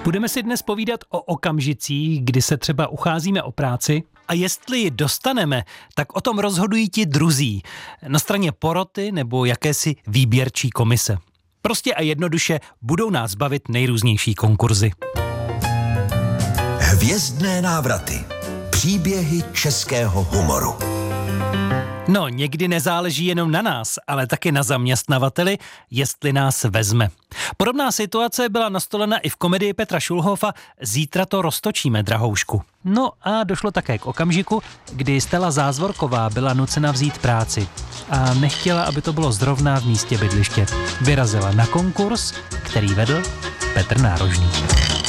Budeme si dnes povídat o okamžicích, kdy se třeba ucházíme o práci a jestli ji dostaneme, tak o tom rozhodují ti druzí, na straně poroty nebo jakési výběrčí komise. Prostě a jednoduše budou nás bavit nejrůznější konkurzy. Hvězdné návraty. Příběhy českého humoru. No, někdy nezáleží jenom na nás, ale taky na zaměstnavateli, jestli nás vezme. Podobná situace byla nastolena i v komedii Petra Šulhofa Zítra to roztočíme, drahoušku. No a došlo také k okamžiku, kdy Stella Zázvorková byla nucena vzít práci a nechtěla, aby to bylo zrovna v místě bydliště. Vyrazila na konkurs, který vedl Petr Nárožný.